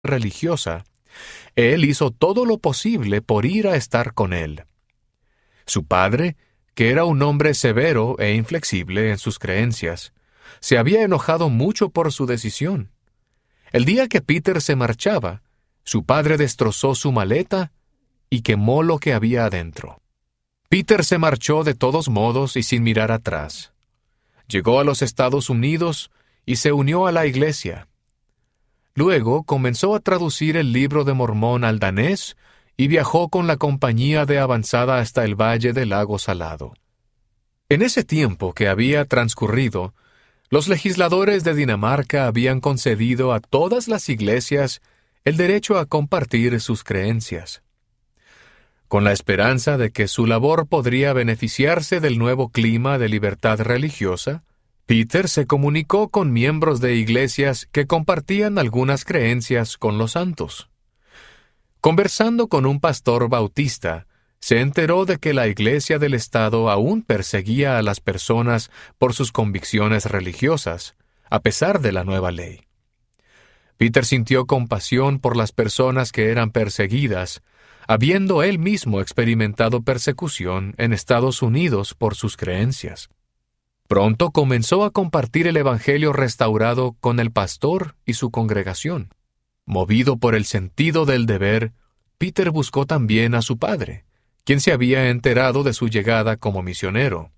religiosa, él hizo todo lo posible por ir a estar con él. Su padre, que era un hombre severo e inflexible en sus creencias, se había enojado mucho por su decisión. El día que Peter se marchaba, su padre destrozó su maleta y quemó lo que había adentro. Peter se marchó de todos modos y sin mirar atrás. Llegó a los Estados Unidos y se unió a la iglesia. Luego comenzó a traducir el Libro de Mormón al danés y viajó con la compañía de avanzada hasta el valle del lago Salado. En ese tiempo que había transcurrido, los legisladores de Dinamarca habían concedido a todas las iglesias el derecho a compartir sus creencias. Con la esperanza de que su labor podría beneficiarse del nuevo clima de libertad religiosa, Peter se comunicó con miembros de iglesias que compartían algunas creencias con los santos. Conversando con un pastor bautista, se enteró de que la Iglesia del Estado aún perseguía a las personas por sus convicciones religiosas, a pesar de la nueva ley. Peter sintió compasión por las personas que eran perseguidas, habiendo él mismo experimentado persecución en Estados Unidos por sus creencias. Pronto comenzó a compartir el Evangelio restaurado con el pastor y su congregación. Movido por el sentido del deber, Peter buscó también a su padre, quien se había enterado de su llegada como misionero.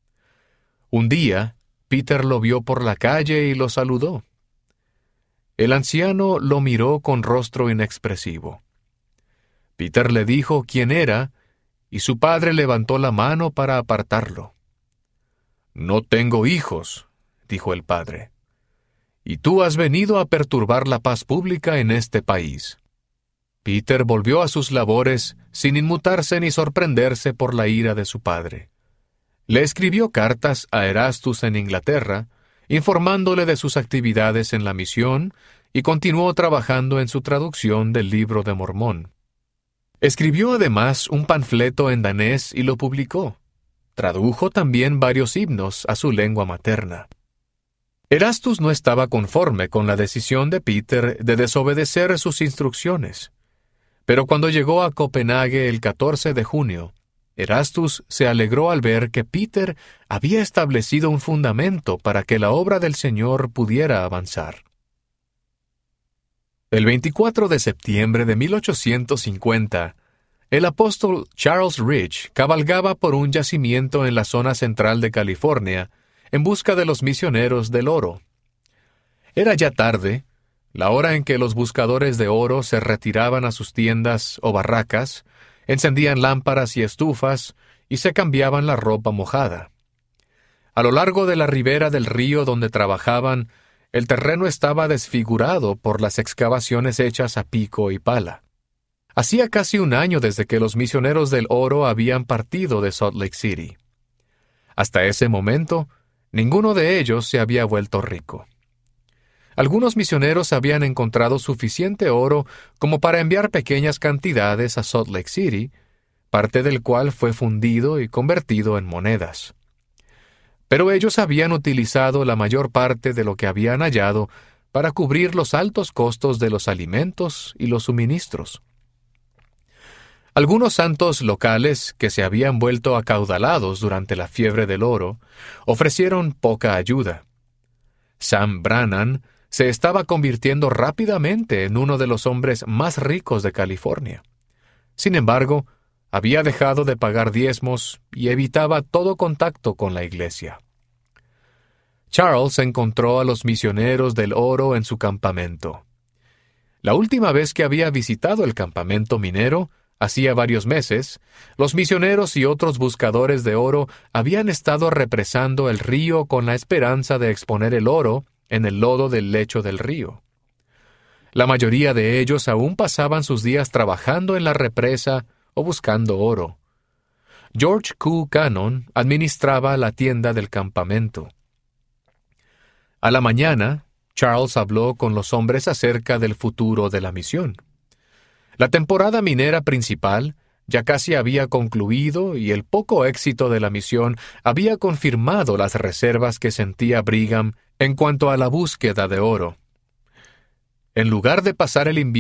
Un día, Peter lo vio por la calle y lo saludó. El anciano lo miró con rostro inexpresivo. Peter le dijo quién era, y su padre levantó la mano para apartarlo. «No tengo hijos», dijo el padre, «y tú has venido a perturbar la paz pública en este país». Peter volvió a sus labores sin inmutarse ni sorprenderse por la ira de su padre. Le escribió cartas a Erastus en Inglaterra, informándole de sus actividades en la misión, y continuó trabajando en su traducción del Libro de Mormón. Escribió además un panfleto en danés y lo publicó. Tradujo también varios himnos a su lengua materna. Erastus no estaba conforme con la decisión de Peter de desobedecer sus instrucciones. Pero cuando llegó a Copenhague el 14 de junio, Erastus se alegró al ver que Peter había establecido un fundamento para que la obra del Señor pudiera avanzar. El 24 de septiembre de 1850, el apóstol Charles Rich cabalgaba por un yacimiento en la zona central de California en busca de los misioneros del oro. Era ya tarde, la hora en que los buscadores de oro se retiraban a sus tiendas o barracas, encendían lámparas y estufas y se cambiaban la ropa mojada. A lo largo de la ribera del río donde trabajaban, el terreno estaba desfigurado por las excavaciones hechas a pico y pala. Hacía casi un año desde que los misioneros del oro habían partido de Salt Lake City. Hasta ese momento, ninguno de ellos se había vuelto rico. Algunos misioneros habían encontrado suficiente oro como para enviar pequeñas cantidades a Salt Lake City, parte del cual fue fundido y convertido en monedas. Pero ellos habían utilizado la mayor parte de lo que habían hallado para cubrir los altos costos de los alimentos y los suministros. Algunos santos locales, que se habían vuelto acaudalados durante la fiebre del oro, ofrecieron poca ayuda. Sam Brannan se estaba convirtiendo rápidamente en uno de los hombres más ricos de California. Sin embargo, había dejado de pagar diezmos y evitaba todo contacto con la iglesia. Charles encontró a los misioneros del oro en su campamento. La última vez que había visitado el campamento minero, hacía varios meses, los misioneros y otros buscadores de oro habían estado represando el río con la esperanza de exponer el oro en el lodo del lecho del río. La mayoría de ellos aún pasaban sus días trabajando en la represa o buscando oro. George Q. Cannon administraba la tienda del campamento. A la mañana, Charles habló con los hombres acerca del futuro de la misión. La temporada minera principal ya casi había concluido y el poco éxito de la misión había confirmado las reservas que sentía Brigham en cuanto a la búsqueda de oro. En lugar de pasar el invierno